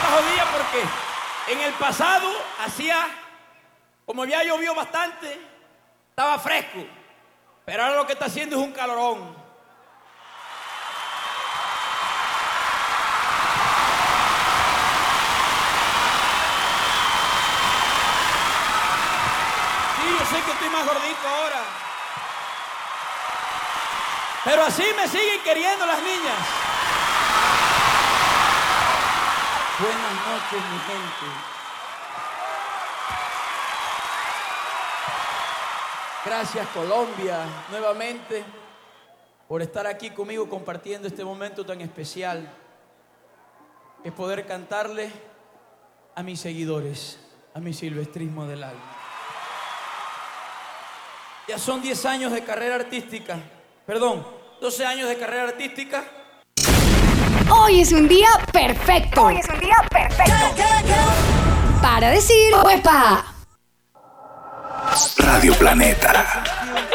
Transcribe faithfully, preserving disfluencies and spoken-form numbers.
está jodida porque en el pasado hacía, como había llovido bastante, estaba fresco. Pero ahora lo que está haciendo es un calorón. Yo sé que estoy más gordito ahora, pero así me siguen queriendo las niñas. Buenas noches, mi gente. Gracias, Colombia, nuevamente por estar aquí conmigo compartiendo este momento tan especial, es poder cantarle a mis seguidores, a mi silvestrismo del alma. Ya son diez años de carrera artística, perdón, doce años de carrera artística. Hoy es un día perfecto. Hoy es un día perfecto. Para decir, ¡huepa! Radio Planeta.